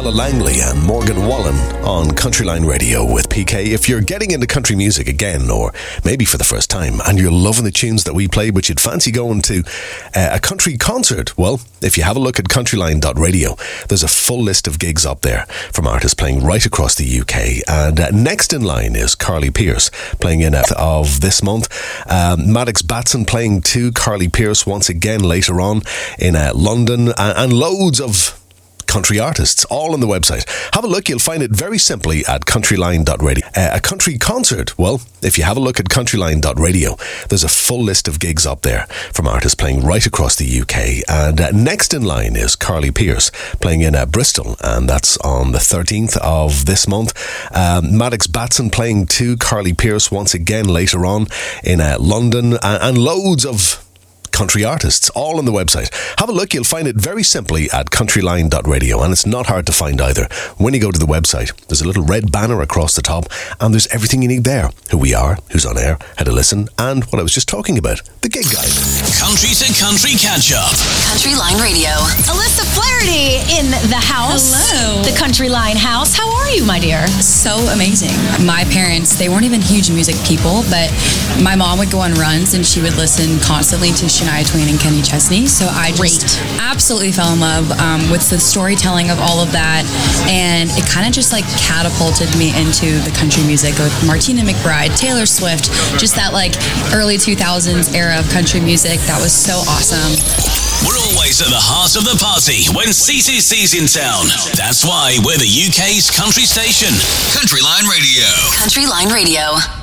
Paula Langley and Morgan Wallen on Countryline Radio with PK. If you're getting into country music again, or maybe for the first time, and you're loving the tunes that we play, but you'd fancy going to a country concert, well, if you have a look at countryline.radio, there's a full list of gigs up there from artists playing right across the UK. And next in line is Carly Pearce playing in of this month. Maddox Batson playing to Carly Pearce once again later on in London, and loads of country artists, all on the website. Have a look, you'll find it very simply at countryline.radio. A country concert, well, if you have a look at countryline.radio, there's a full list of gigs up there from artists playing right across the UK. And next in line is Carly Pearce playing in Bristol, and that's on the 13th of this month. Maddox Batson playing to Carly Pearce once again later on in London, and loads of country artists, all on the website. Have a look, you'll find it very simply at countryline.radio, and it's not hard to find either. When you go to the website, there's a little red banner across the top, and there's everything you need there. Who we are, who's on air, how to listen, and what I was just talking about, the gig guide. Country to country catch-up. Countryline Radio. Alyssa Flaherty in the house. Hello. The Countryline house. How are you, my dear? So amazing. My parents, they weren't even huge music people, but my mom would go on runs and she would listen constantly to Shania Twain and Kenny Chesney. So I just absolutely fell in love with the storytelling of all of that. And it kind of just like catapulted me into the country music with Martina McBride, Taylor Swift, just that like early 2000s era of country music. That was so awesome. We're always at the heart of the party when CCC's in town. That's why we're the UK's country station. Countryline Radio. Countryline Radio.